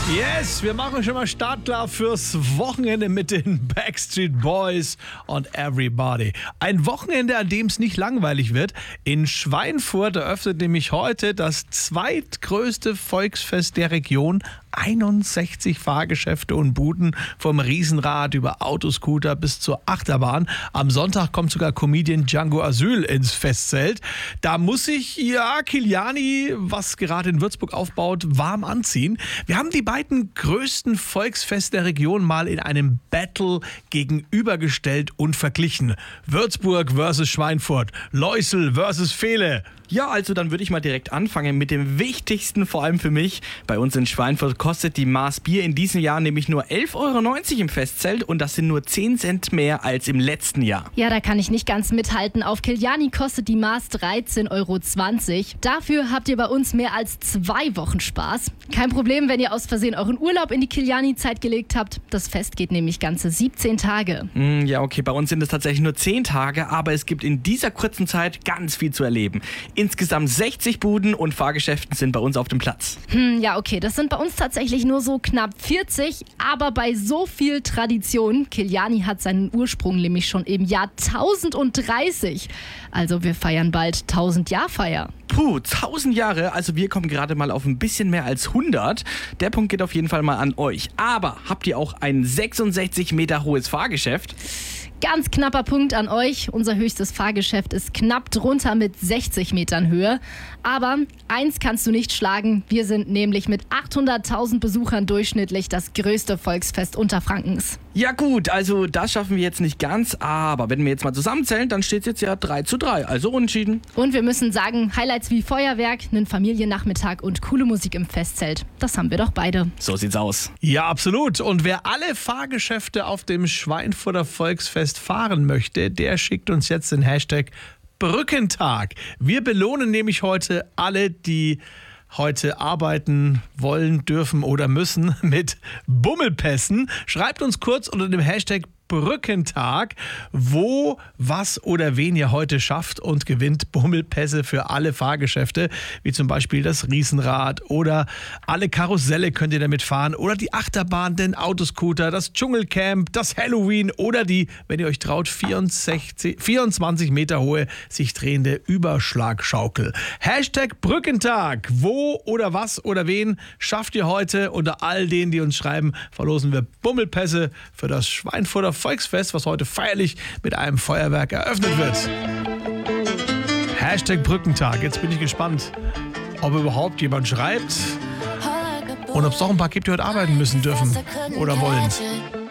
Yes, wir machen schon mal startklar fürs Wochenende mit den Backstreet Boys und Everybody. Ein Wochenende, an dem es nicht langweilig wird. In Schweinfurt eröffnet nämlich heute das zweitgrößte Volksfest der Region. 61 Fahrgeschäfte und Buden, vom Riesenrad über Autoscooter bis zur Achterbahn. Am Sonntag kommt sogar Comedian Django Asyl ins Festzelt. Da muss sich Kiliani, was gerade in Würzburg aufbaut, warm anziehen. Wir haben die beiden größten Volksfeste der Region mal in einem Battle gegenübergestellt und verglichen. Würzburg versus Schweinfurt, Leusel versus Vehle. Ja, also dann würde ich mal direkt anfangen mit dem Wichtigsten, vor allem für mich. Bei uns in Schweinfurt kostet die Maß Bier in diesem Jahr nämlich nur 11,90 € im Festzelt und das sind nur 10 Cent mehr als im letzten Jahr. Ja, da kann ich nicht ganz mithalten. Auf Kiliani kostet die Maß 13,20 €. Dafür habt ihr bei uns mehr als 2 Wochen Spaß. Kein Problem, wenn ihr aus Versehen euren Urlaub in die Kiliani-Zeit gelegt habt. Das Fest geht nämlich ganze 17 Tage. Ja, okay, bei uns sind es tatsächlich nur 10 Tage, aber es gibt in dieser kurzen Zeit ganz viel zu erleben. Insgesamt 60 Buden und Fahrgeschäften sind bei uns auf dem Platz. Ja, okay, das sind bei uns tatsächlich nur so knapp 40, aber bei so viel Tradition. Kiliani hat seinen Ursprung nämlich schon im Jahr 1030. Also wir feiern bald 1000-Jahr-Feier. 1000 Jahre, also wir kommen gerade mal auf ein bisschen mehr als 100. Der Punkt geht auf jeden Fall mal an euch. Aber habt ihr auch ein 66 Meter hohes Fahrgeschäft? Ganz knapper Punkt an euch. Unser höchstes Fahrgeschäft ist knapp drunter mit 60 Metern Höhe. Aber eins kannst du nicht schlagen. Wir sind nämlich mit 800.000 Besuchern durchschnittlich das größte Volksfest Unterfrankens. Ja gut, also das schaffen wir jetzt nicht ganz. Aber wenn wir jetzt mal zusammenzählen, dann steht es jetzt ja 3:3. Also unentschieden. Und wir müssen sagen, Highlights wie Feuerwerk, einen Familiennachmittag und coole Musik im Festzelt. Das haben wir doch beide. So sieht's aus. Ja, absolut. Und wer alle Fahrgeschäfte auf dem Schweinfurter Volksfest fahren möchte, der schickt uns jetzt den Hashtag Brückentag. Wir belohnen nämlich heute alle, die heute arbeiten wollen, dürfen oder müssen mit Bummelpässen. Schreibt uns kurz unter dem Hashtag Brückentag, wo, was oder wen ihr heute schafft und gewinnt Bummelpässe für alle Fahrgeschäfte, wie zum Beispiel das Riesenrad oder alle Karusselle könnt ihr damit fahren oder die Achterbahn, den Autoscooter, das Dschungelcamp, das Halloween oder die, wenn ihr euch traut, 24 Meter hohe, sich drehende Überschlagschaukel. Hashtag Brückentag, wo oder was oder wen schafft ihr heute? Unter all denen, die uns schreiben, verlosen wir Bummelpässe für das Schweinfurter Volksfest, was heute feierlich mit einem Feuerwerk eröffnet wird. Hashtag Brückentag. Jetzt bin ich gespannt, ob überhaupt jemand schreibt und ob es doch ein paar gibt, die heute arbeiten müssen dürfen oder wollen.